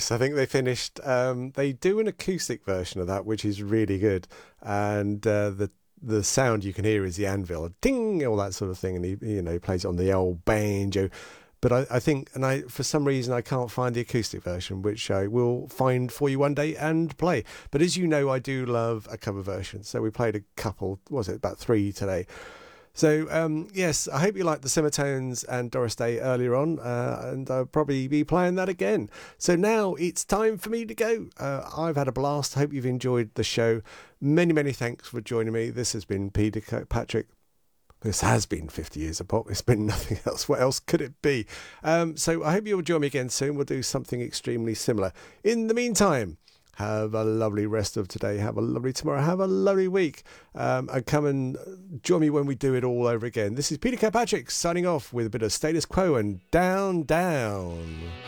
Yes, I think they finished. They do an acoustic version of that, which is really good, and the sound you can hear is the anvil, ding, all that sort of thing, and he plays it on the old banjo. But I think, for some reason I can't find the acoustic version, which I will find for you one day and play. But as you know, I do love a cover version, so we played a couple. Was it about 3 today? So, yes, I hope you liked the Semitones and Doris Day earlier on, and I'll probably be playing that again. So now it's time for me to go. I've had a blast. Hope you've enjoyed the show. Many, many thanks for joining me. This has been Peter Kirkpatrick. This has been 50 Years of Pop. It's been nothing else. What else could it be? So I hope you'll join me again soon. We'll do something extremely similar. In the meantime, have a lovely rest of today. Have a lovely tomorrow. Have a lovely week. And come and join me when we do it all over again. This is Peter Kirkpatrick signing off with a bit of Status Quo and Down, Down.